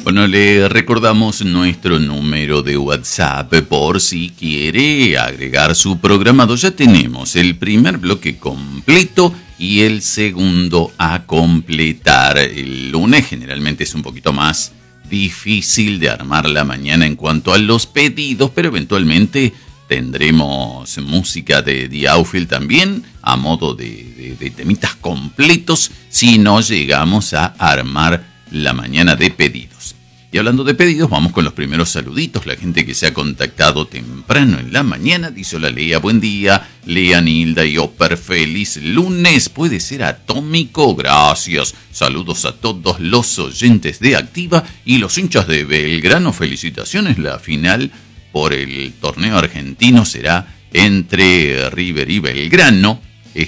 Bueno, le recordamos nuestro número de WhatsApp por si quiere agregar su programado. Ya tenemos el primer bloque completo y el segundo a completar. El lunes generalmente es un poquito más difícil de armar la mañana en cuanto a los pedidos, pero eventualmente tendremos música de The Outfield también a modo de temitas completos si no llegamos a armar la mañana de pedidos. Y hablando de pedidos, vamos con los primeros saluditos. La gente que se ha contactado temprano en la mañana dice: hola Lea, buen día. Lea, Nilda y Oper, feliz lunes. Puede ser atómico, gracias. Saludos a todos los oyentes de Activa y los hinchas de Belgrano. Felicitaciones, la final por el torneo argentino será entre River y Belgrano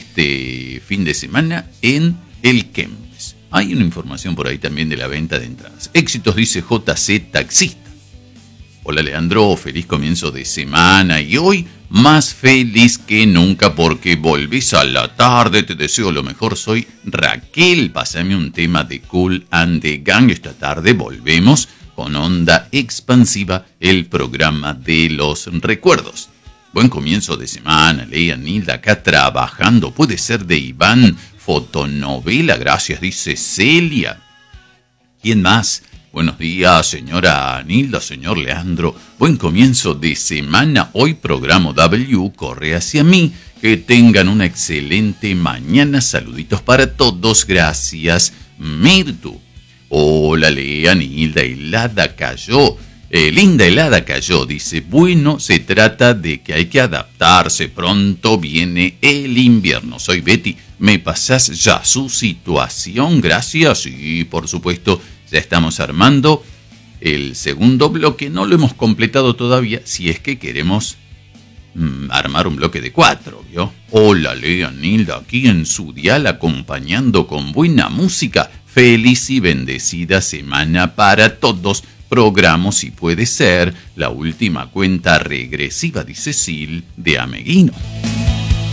este fin de semana en el Kempes. Hay una información por ahí también de la venta de entradas. Éxitos, dice JC Taxista. Hola Leandro, feliz comienzo de semana y hoy más feliz que nunca porque volvés a la tarde. Te deseo lo mejor, soy Raquel. Pásame un tema de Kool and the Gang. Esta tarde volvemos con Onda Expansiva, el programa de los recuerdos. Buen comienzo de semana, Lea, Nilda, acá trabajando. Puede ser de Iván, fotonovela, gracias, dice Celia. ¿Quién más? Buenos días, señora Nilda, señor Leandro. Buen comienzo de semana. Hoy programa W corre hacia mí. Que tengan una excelente mañana. Saluditos para todos. Gracias, Mirtu. Hola, Lea, Nilda, helada cayó. Linda helada cayó, dice. Bueno, se trata de que hay que adaptarse. Pronto viene el invierno. Soy Betty. ¿Me pasás ya su situación? Gracias. Sí, por supuesto. Ya estamos armando el segundo bloque. No lo hemos completado todavía. Si es que queremos armar un bloque de 4, ¿vio? Hola, Lea, Nilda, aquí en su dial acompañando con buena música. Feliz y bendecida semana para todos. Programo, si puede ser, la última cuenta regresiva, dice Sil, de Ameguino.